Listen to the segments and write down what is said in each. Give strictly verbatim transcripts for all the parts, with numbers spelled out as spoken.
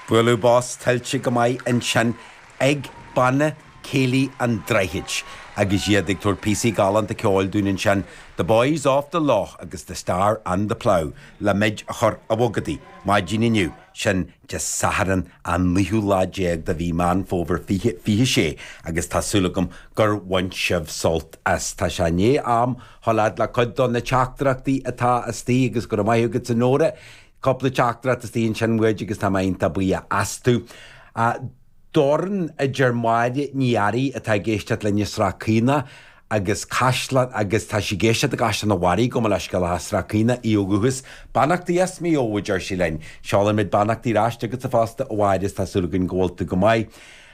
Bwylw bos telchi gymai yn sian eg banna Kelly and Dreihich. Agus yedig toward P C Gallant the Coil dún in sian The Boys of the Law agus The Star and the Plough. La mij achor awogadi. Ma gini new. Sian just saharan an lihu la jeg da vi man fover fihe fihe she. Agus ta sulugum gur one shiv salt as ta shanye am holad la coddon the chakdrakti ata asti agus gur mai hugit to know it. Couple of chakra to stay in Chanwedge because Tamain Tabuya Astu. Uh, Dorn a Germadi Niari at Tagestat Lenisrakina, Agus Kashlat, Agus Tashigesha, the Gashan Wari, Gomalashkala Hasrakina, Iogus, Banak the Esmi over Jershilen, Shalom with Banak the Rash to get the faster, widest Tasulugan gold to Gomai.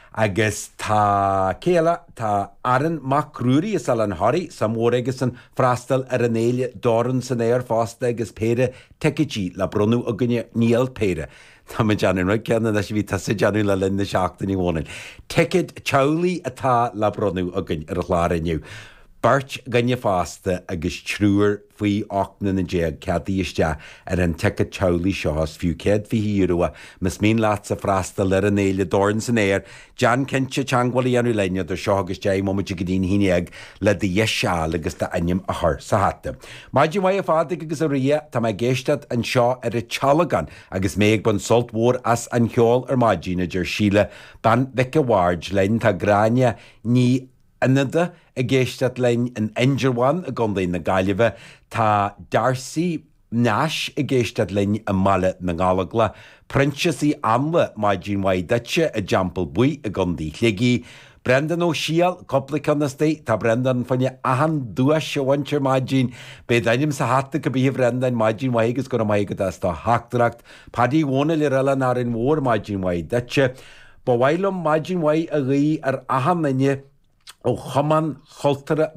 Agus ta Kela, ta Aaron Macruri is Alan Hurry, some more Egerson, Frastel, Arenelia, Dorans and Air Fast Agus Pere, Tekichi, La Brunu, Ogunya, Neil Pere. Tamajan and Rikan, that should be Tassajanula in the shark than you wanted. Tekit Chowley, a ta La Brunu, Ogun, Erlara new. Birch ganya faste agus truer fui ochnan and jeg caddy isja and an ticket chowly shahs few ked fi hero mis mean lots of frasta leranele dorns and air Jan kencha changwali anu lenya der shagus jay momajigadin hineg led the yesha agus the anyam a her sahatte. Maji way fadig agus a ria tam gestat and shaw at a chalagan agus meg bon salt war as an hjol or majina jer shila ban vecka warge len ta grania ni Another a gestat line an injure one a gondin na Galiva ta Darcy Nash a gestat line a mallet Nagalagla Princessy Amla my Jean White Dutcha a jample bui a gondi Hliggy Brendan O'Sheal complic on the state ta Brendan for ya ahan duash a wancher my Jean be danim sa hatte could be Brendan my Jean White is gonna make it as the hackdract Paddy won a lirella nar in war my Jean White Dutcha but while my Jean White a re ar ahan menu O chaman choltere